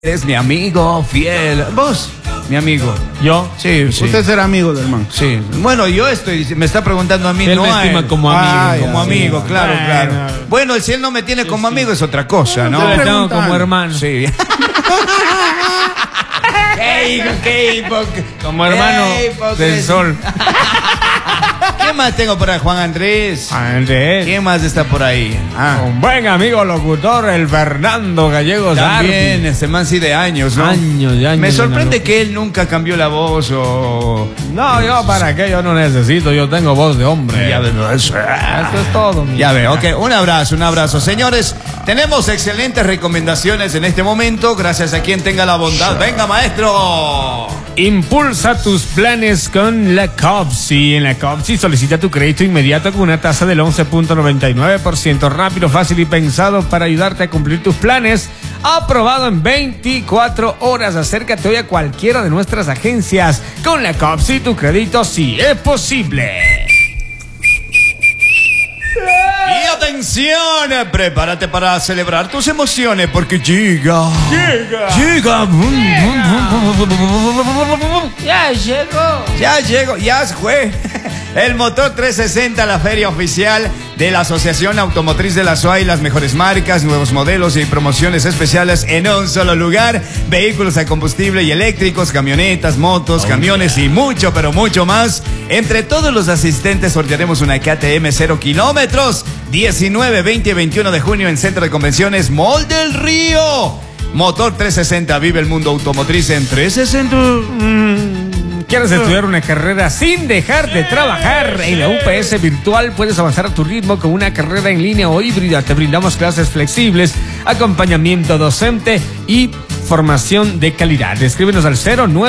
Eres mi amigo fiel. ¿Vos? Mi amigo. ¿Yo? Sí, sí. Usted será amigo del man. Sí. Bueno, yo me está preguntando a mí, él no me a estima él. como amigo. Como amigo, claro, Bueno. claro. Bueno, si él no me tiene como amigo es otra cosa, ¿no? Yo le tengo Preguntando. como hermano. Sí. Como hermano del sol. ¿Qué más tengo por ahí? Juan Andrés. Andrés. ¿Quién más está por ahí? Un buen amigo locutor, el Fernando Gallegos También, Arbi. ese man sí de años, ¿no? Años y años. Me de sorprende una que él nunca cambió la voz o... No, yo para qué, yo no necesito, yo tengo voz de hombre. Ya veo eso. Eso es todo. mi Ya veo, vida. ok, un abrazo. Señores, tenemos excelentes recomendaciones en este momento, gracias a quien tenga la bondad. Venga, maestro. Impulsa tus planes con la COPSI. En la COPSI solicita tu crédito inmediato con una tasa del 11.99%. Rápido, fácil y pensado para ayudarte a cumplir tus planes. Aprobado en 24 horas. Acércate hoy a cualquiera de nuestras agencias. Con la COPSI tu crédito sí es posible. Y atención, prepárate para celebrar tus emociones porque llega. Ya llegó. Ya fue. El Motor 360, la feria oficial de la Asociación Automotriz de la SOAI, las mejores marcas, nuevos modelos y promociones especiales en un solo lugar. Vehículos a combustible y eléctricos, camionetas, motos, camiones y mucho, pero mucho más. Entre todos los asistentes sortearemos una KTM 0 kilómetros. 19, 20 y 21 de junio en Centro de Convenciones Mall del Río. Motor 360, vive el mundo automotriz en 360. ¿Quieres estudiar una carrera sin dejar de trabajar? En la UPS Virtual puedes avanzar a tu ritmo con una carrera en línea o híbrida. Te brindamos clases flexibles, acompañamiento docente y formación de calidad. Escríbenos al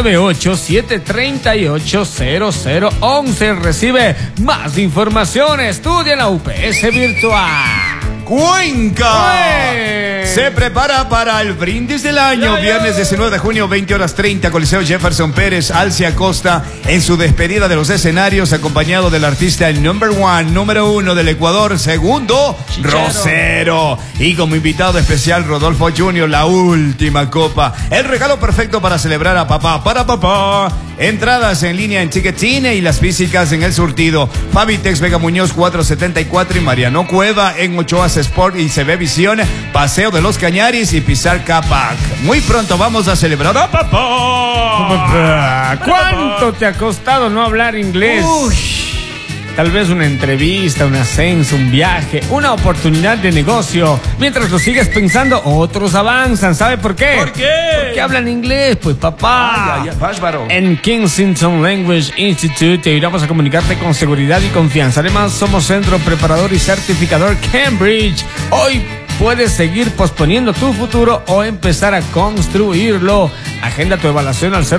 098-738-0011. Recibe más información. Estudia en la UPS Virtual. Cuenca se prepara para el brindis del año. Viernes 19 de junio, 20:30, Coliseo Jefferson Pérez, Alcia Costa, en su despedida de los escenarios, acompañado del artista el número uno del Ecuador, segundo, Rosero. Y como invitado especial, Rodolfo Junior, la última copa. El regalo perfecto para celebrar a papá, para papá. Entradas en línea en Ticketine y las físicas en El Surtido. Fabitex Vega Muñoz 474 y Mariano Cueva en Ochoas Sport y CB Visión, Paseo de los Cañaris y Pizar Capac. Muy pronto vamos a celebrar a papá. ¿Cuánto te ha costado no hablar inglés? Uy. Tal vez una entrevista, un ascenso, un viaje, una oportunidad de negocio. Mientras lo sigues pensando, otros avanzan. ¿Sabe por qué? ¿Por qué? Porque hablan inglés, pues papá. Bárbaro. En Kensington Language Institute te ayudamos a comunicarte con seguridad y confianza. Además, somos centro preparador y certificador Cambridge. Hoy puedes seguir posponiendo tu futuro o empezar a construirlo. Agenda tu evaluación al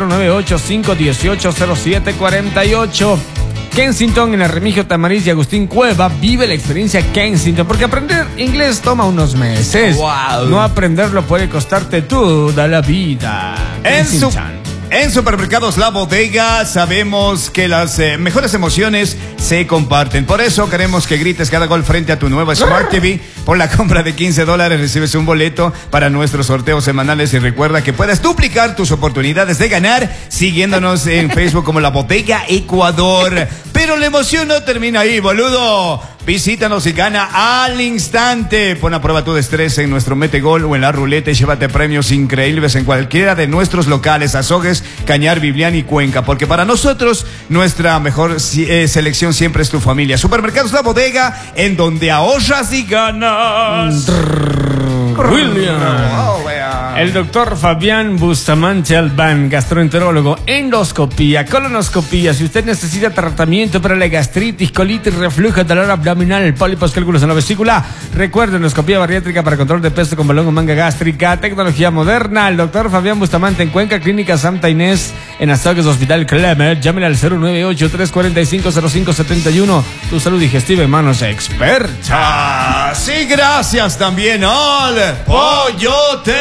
098-518-0748. Kensington, en la Remigio Tamariz y Agustín Cueva. Vive la experiencia Kensington, porque aprender inglés toma unos meses. Wow. No aprenderlo puede costarte toda la vida. En Supermercados La Bodega sabemos que las mejores emociones se comparten. Por eso queremos que grites cada gol frente a tu nueva Smart TV. Por la compra de $15 recibes un boleto para nuestros sorteos semanales y recuerda que puedes duplicar tus oportunidades de ganar siguiéndonos en Facebook como La Bodega Ecuador. Pero la emoción no termina ahí, boludo. Visítanos y gana al instante. Pon a prueba tu destreza en nuestro Metegol o en la ruleta y llévate premios increíbles en cualquiera de nuestros locales, Azogues, Cañar, Biblián y Cuenca. Porque para nosotros, nuestra mejor selección siempre es tu familia. Supermercados La Bodega, en donde ahorras y ganas. William. El doctor Fabián Bustamante Albán, gastroenterólogo, endoscopía, colonoscopía. Si usted necesita tratamiento para la gastritis, colitis, reflujo, dolor abdominal, pólipos, cálculos en la vesícula, recuerde, endoscopía bariátrica para control de peso con balón o manga gástrica, tecnología moderna. El doctor Fabián Bustamante en Cuenca, Clínica Santa Inés, en Azogues, Hospital Clemer. Llámele al 098-345-0571. Tu salud digestiva en manos expertas. Sí, gracias también al Pollote.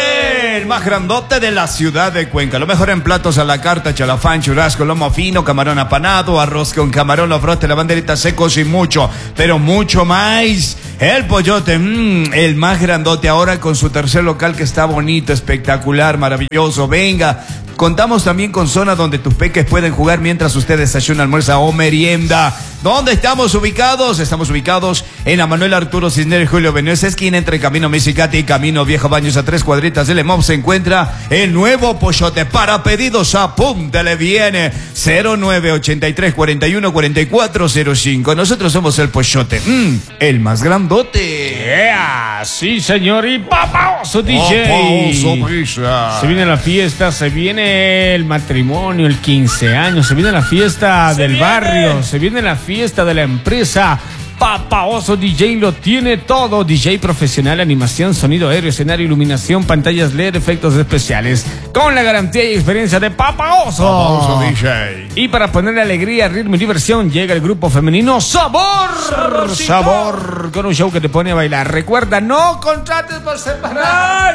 El más grandote de la ciudad de Cuenca. Lo mejor en platos a la carta, chalafán, churrasco, lomo fino, camarón apanado, arroz con camarón, los brotes, la banderita secos y mucho, pero mucho más. El Pollote, el más grandote ahora con su tercer local que está bonito, espectacular, maravilloso. Venga. Contamos también con zona donde tus peques pueden jugar mientras usted desayuna, almuerza o merienda. ¿Dónde estamos ubicados? Estamos ubicados en la Manuel Arturo Cisneros Julio Benítez, esquina entre Camino Misicati y Camino Viejo Baños, a 3 cuadritas del EMOP. Se encuentra el nuevo Pollote. Para pedidos, apúntale bien. 0983 41 44 05. Nosotros somos el Pollote, el más grandote. Yeah, sí, señor. Y Papaoso DJ. Se viene la fiesta, se viene el matrimonio, el 15 años, se viene la fiesta del barrio, se viene la fiesta de la empresa. Papaoso DJ lo tiene todo. DJ profesional, animación, sonido aéreo, escenario, iluminación, pantallas LED, efectos especiales. Con la garantía y experiencia de Papaoso. Papaoso DJ. Y para ponerle alegría, ritmo y diversión, llega el grupo femenino Sabor. Sabor, con un show que te pone a bailar. Recuerda, no contrates por separado.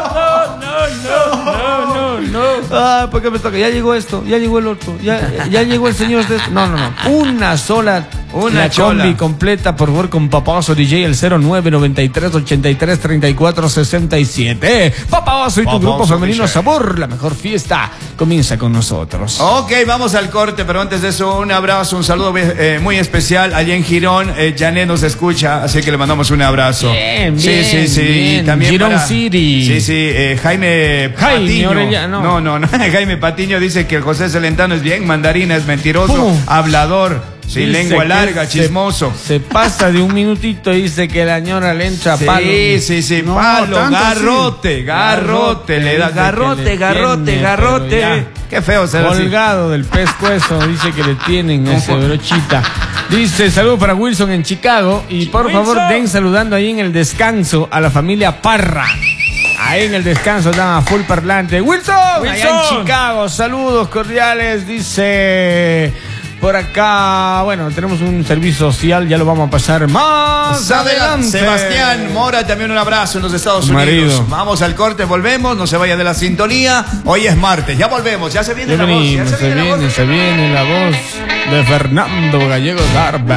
No. ¿Por qué me toca? Ya llegó esto, ya llegó el otro, ya llegó el señor de esto. No. Una sola. Una combi completa, por favor, con Papaoso DJ, el 0993 83 34 67. Papaoso y tu grupo femenino DJ. Sabor, la mejor fiesta comienza con nosotros. Ok, vamos al corte, pero antes de eso, un abrazo, un saludo muy especial allá en Girón. Janet nos escucha, así que le mandamos un abrazo. Bien. Y también Girón City. Sí, Jaime Patiño. No, Jaime Patiño dice que el José Celentano es bien mandarina, es mentiroso, hablador. Sí, lengua larga, chismoso. Se pasa de un minutito y dice que la ñora le entra palo. Sí, no, palo, garrote, le da garrote. Qué feo ser así. Colgado del pescuezo, dice que le tienen a ese brochita. Dice, saludos para Wilson en Chicago. Y por favor, den saludando ahí en el descanso a la familia Parra. Ahí en el descanso están a full parlante. Wilson, allá en Chicago, saludos cordiales, dice... Por acá, bueno, tenemos un servicio social, ya lo vamos a pasar más adelante. Sebastián Mora, también un abrazo en los Estados Unidos. Vamos al corte, volvemos, no se vaya de la sintonía. Hoy es martes, ya volvemos, ya se viene la voz. Se viene la voz de Fernando Gallego Garba.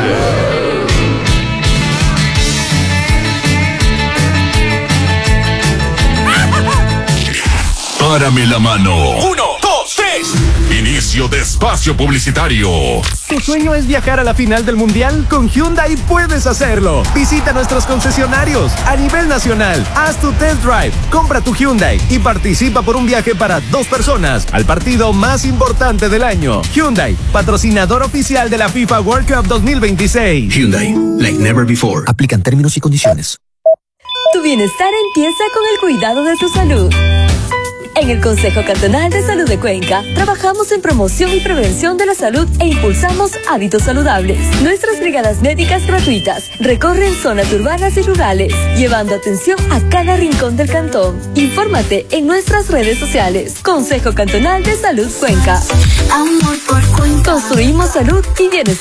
Párame la mano. 1, 2, 3. Inicio de espacio publicitario. ¿Tu sueño es viajar a la final del Mundial? Con Hyundai puedes hacerlo. Visita nuestros concesionarios a nivel nacional. Haz tu test drive, compra tu Hyundai y participa por un viaje para 2 personas al partido más importante del año. Hyundai, patrocinador oficial de la FIFA World Cup 2026. Hyundai, like never before. Aplican términos y condiciones. Tu bienestar empieza con el cuidado de tu salud. En el Consejo Cantonal de Salud de Cuenca, trabajamos en promoción y prevención de la salud e impulsamos hábitos saludables. Nuestras brigadas médicas gratuitas recorren zonas urbanas y rurales, llevando atención a cada rincón del cantón. Infórmate en nuestras redes sociales. Consejo Cantonal de Salud Cuenca. Amor por Cuenca. Construimos salud y bienestar.